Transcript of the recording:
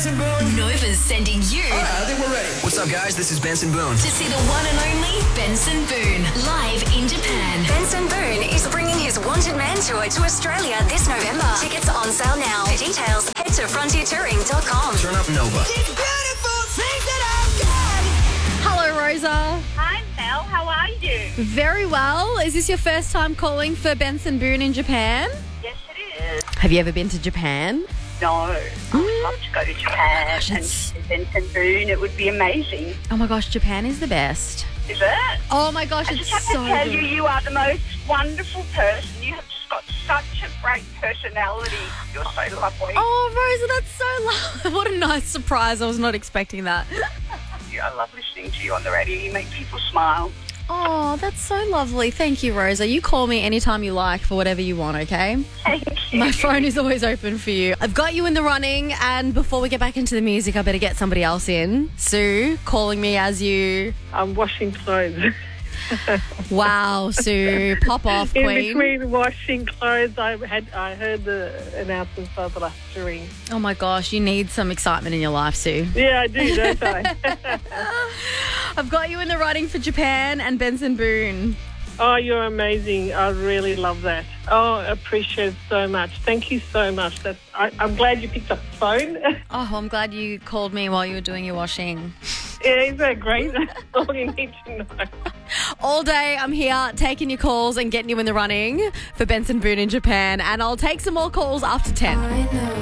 Benson Boone. Nova's sending you I think we're ready. What's up, guys? This is Benson Boone. to see the one and only Benson Boone live in Japan. Benson Boone is bringing his Wanted Man tour to Australia this November. Tickets are on sale now. For details, head to frontiertouring.com. Turn up Nova. Hello, Rosa. Hi, Mel. How are you? Very well. Is this your first time calling for Benson Boone in Japan? Yes, it is. Have you ever been to Japan? No, I would love to go to Japan gosh, and it's- see Benson Boone. It would be amazing. Oh my gosh, Japan is the best. Is it? Oh my gosh, I it's just have so to tell good. you are the most wonderful person. You have just got such a great personality. You're so lovely. Oh, Rosa, that's so lovely. What a nice surprise. I was not expecting that. I love listening to you on the radio. You make people smile. Oh, that's so lovely. Thank you, Rosa. You call me anytime you like for whatever you want, okay? Thank you. My phone is always open for you. I've got you in the running, and before we get back into the music, I better get somebody else in. Sue, calling me as you. I'm washing clothes. Wow, Sue, pop off, In queen. between washing clothes, I heard the announcement, so I thought I had to ring. Oh my gosh, you need some excitement in your life, Sue. Yeah, I do, don't I? I've got you in the running for Japan and Benson Boone. Oh, you're amazing. I really love that. Oh, I appreciate it so much. Thank you so much. I'm glad you picked up the phone. Oh, I'm glad you called me while you were doing your washing. Yeah, isn't that great? That's all you need to know. All day, I'm here taking your calls and getting you in the running for Benson Boone in Japan, and I'll take some more calls after 10.